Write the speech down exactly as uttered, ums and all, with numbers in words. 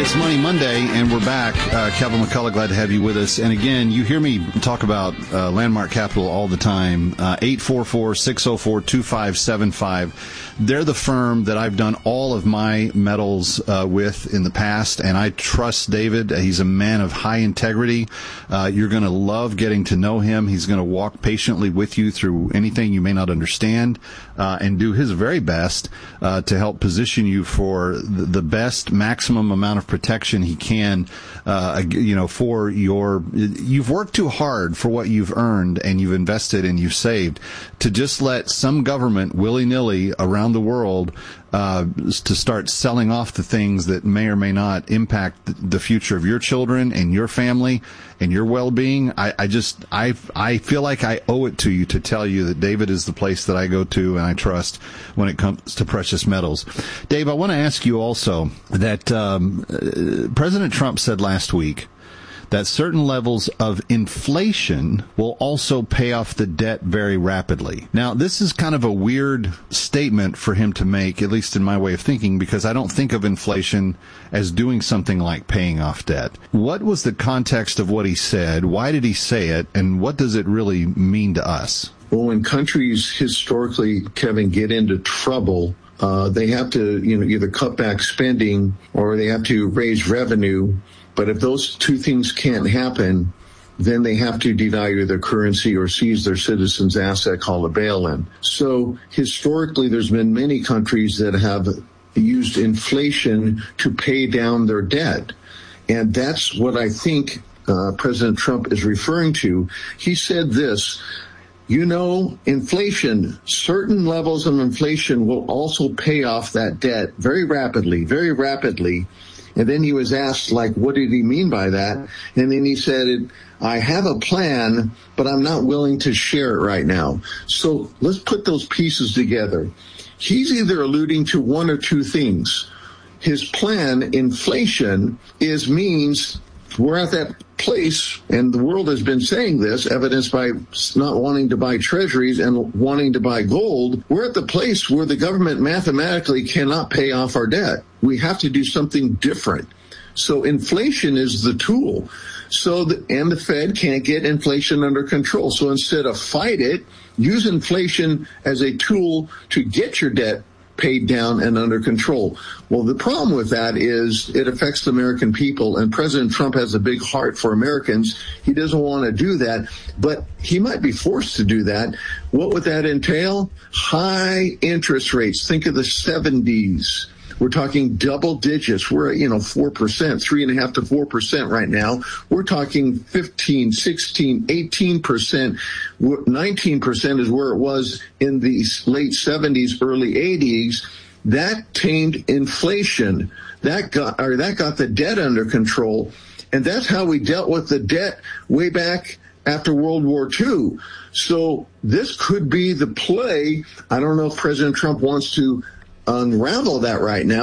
It's Money Monday, and we're back. Uh, Kevin McCullough, glad to have you with us. And again, you hear me talk about uh, Landmark Capital all the time. Uh, eight four four, six oh four, two five seven five. They're the firm that I've done all of my metals uh, with in the past, and I trust David. He's a man of high integrity. Uh, you're going to love getting to know him. He's going to walk patiently with you through anything you may not understand uh, and do his very best uh, to help position you for the, the best maximum amount of protection he can, uh, you know, for your, you've worked too hard for what you've earned and you've invested and you've saved to just let some government willy-nilly around the world uh, to start selling off the things that may or may not impact the future of your children and your family and your well-being. I, I just, I, I feel like I owe it to you to tell you that David is the place that I go to and I trust when it comes to precious metals. Dave, I want to ask you also that um, President Trump said last week that certain levels of inflation will also pay off the debt very rapidly. Now, this is kind of a weird statement for him to make, at least in my way of thinking, because I don't think of inflation as doing something like paying off debt. What was the context of what he said? Why did he say it? And what does it really mean to us? Well, when countries historically, Kevin, get into trouble, uh, they have to, you know, either cut back spending or they have to raise revenue. But if those two things can't happen, then they have to devalue their currency or seize their citizens' asset called a bail-in. So historically, there's been many countries that have used inflation to pay down their debt. And that's what I think uh, President Trump is referring to. He said this, you know, inflation, certain levels of inflation will also pay off that debt very rapidly, very rapidly. And then he was asked, like, what did he mean by that? And then he said, I have a plan, but I'm not willing to share it right now. So let's put those pieces together. He's either alluding to one or two things. His plan, inflation, is means we're at that place, and the world has been saying this, evidenced by not wanting to buy treasuries and wanting to buy gold. We're at the place where the government mathematically cannot pay off our debt. We have to do something different. So inflation is the tool. So, the, and the Fed can't get inflation under control. So instead of fight it, use inflation as a tool to get your debt paid down and under control. Well, the problem with that is it affects the American people, and President Trump has a big heart for Americans. He doesn't want to do that, but he might be forced to do that. What would that entail? High interest rates. Think of the seventies. We're talking double digits. We're at, you know, four percent, three and a half to four percent right now. We're talking fifteen, sixteen, eighteen percent. nineteen percent is where it was in the late seventies, early eighties. That tamed inflation. That got, or that got the debt under control. And that's how we dealt with the debt way back after World War Two. So this could be the play. I don't know if President Trump wants to unravel that right now.